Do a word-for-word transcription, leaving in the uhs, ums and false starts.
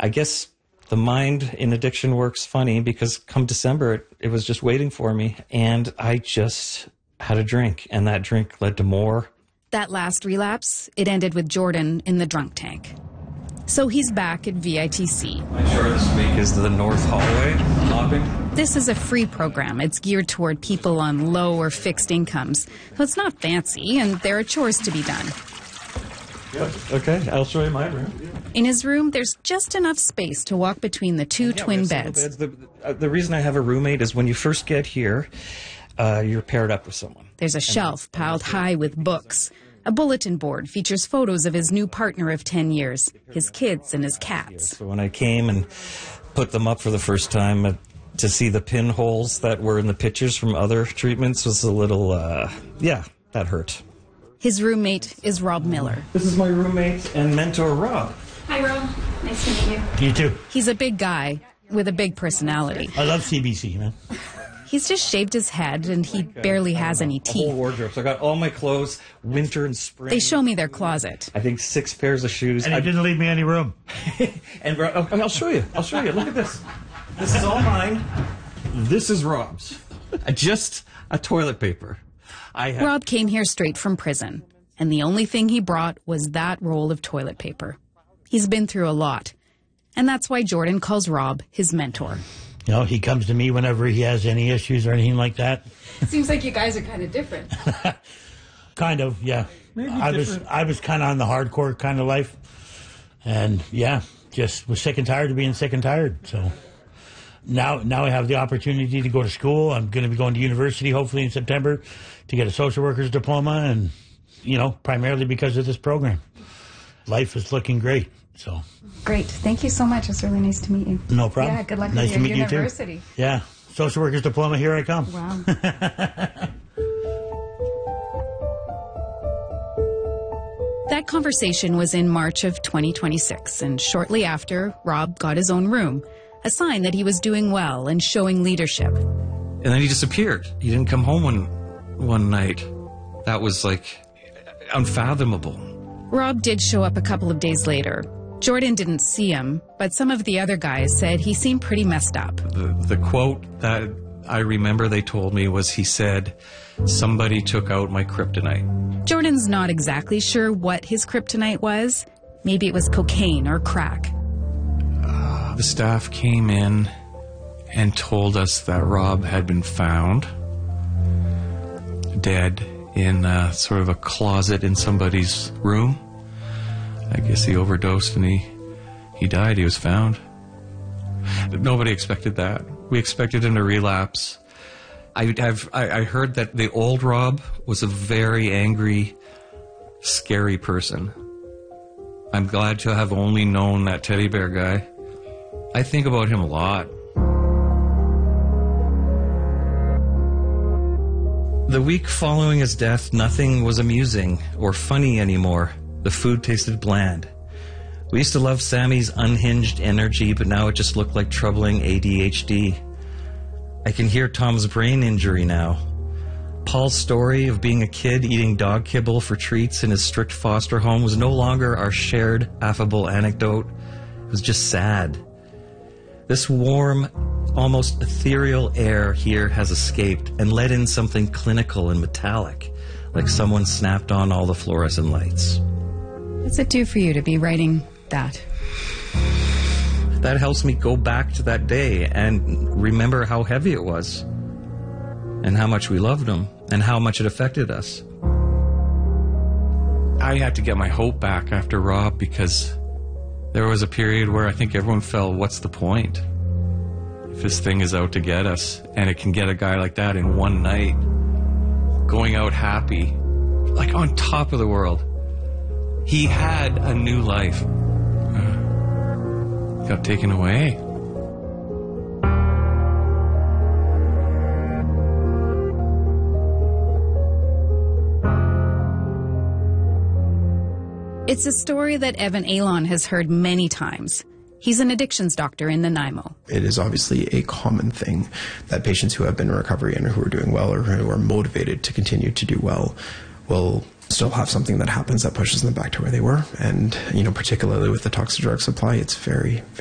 I guess the mind in addiction works funny because come December, it, it was just waiting for me. And I just had a drink, and that drink led to more. That last relapse, it ended with Jordan in the drunk tank. So he's back at V I T C. My chore this week is the North Hallway hopping. This is a free program. It's geared toward people on low or fixed incomes. So it's not fancy, and there are chores to be done. Yeah, okay, I'll show you my room. In his room, there's just enough space to walk between the two yeah, twin beds. beds. The, uh, the reason I have a roommate is when you first get here, uh, you're paired up with someone. There's a shelf piled high with books. A bulletin board features photos of his new partner of ten years, his kids and his cats. So when I came and put them up for the first time, uh, to see the pinholes that were in the pictures from other treatments was a little, uh, yeah, that hurt. His roommate is Rob Miller. This is my roommate and mentor, Rob. Hi, Rob. Nice to meet you. You too. He's a big guy with a big personality. I love C B C, man. He's just shaved his head, and he barely has any A whole teeth. wardrobe. So I got all my clothes, winter and spring. They show me their closet. I think six pairs of shoes. And he I didn't leave me any room. and oh, I'll show you. I'll show you. Look at this. This is all mine. This is Rob's. Just a toilet paper. I have. Rob came here straight from prison, and the only thing he brought was that roll of toilet paper. He's been through a lot, and that's why Jordan calls Rob his mentor. You know, he comes to me whenever he has any issues or anything like that. Seems like you guys are kind of different. Kind of, yeah. Maybe I was different. I was kind of on the hardcore kind of life. And, yeah, just was sick and tired of being sick and tired. So now, now I have the opportunity to go to school. I'm going to be going to university hopefully in September to get a social worker's diploma. And, you know, primarily because of this program. Life is looking great, so... Great. Thank you so much. It's really nice to meet you. No problem. Yeah, good luck nice with to your meet university. You too. Yeah, social worker's diploma, here I come. Wow. That conversation was in March of twenty twenty-six, and shortly after, Rob got his own room, a sign that he was doing well and showing leadership. And then he disappeared. He didn't come home one, one night. That was, like, unfathomable. Rob did show up a couple of days later. Jordan didn't see him, but some of the other guys said he seemed pretty messed up. The, the quote that I remember they told me was he said, "Somebody took out my kryptonite." Jordan's not exactly sure what his kryptonite was. Maybe it was cocaine or crack. Uh, the staff came in and told us that Rob had been found dead in uh, sort of a closet in somebody's room. I guess he overdosed and he, he died. He was found. Nobody expected that. We expected him to relapse. I have I, I heard that the old Rob was a very angry, scary person. I'm glad to have only known that teddy bear guy. I think about him a lot. The week following his death, nothing was amusing or funny anymore. The food tasted bland. We used to love Sammy's unhinged energy, but now it just looked like troubling A D H D. I can hear Tom's brain injury now. Paul's story of being a kid eating dog kibble for treats in his strict foster home was no longer our shared, affable anecdote. It was just sad. This warm, almost ethereal air here has escaped and let in something clinical and metallic, like someone snapped on all the fluorescent lights. What's it do for you to be writing that? That helps me go back to that day and remember how heavy it was and how much we loved him and how much it affected us. I had to get my hope back after Rob because there was a period where I think everyone felt, what's the point? If this thing is out to get us, and it can get a guy like that in one night, going out happy, like on top of the world. He had a new life. Uh, got taken away. It's a story that Evan Alon has heard many times. He's an addictions doctor in Nanaimo. It is obviously a common thing that patients who have been in recovery and who are doing well or who are motivated to continue to do well will still have something that happens that pushes them back to where they were. And, you know, particularly with the toxic drug supply, it's very, very